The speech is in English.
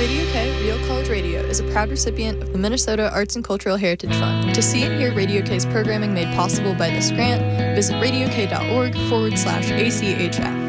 Radio K, Real College Radio, is a proud recipient of the Minnesota Arts and Cultural Heritage Fund. To see and hear Radio K's programming made possible by this grant, visit radiok.org/ACHF.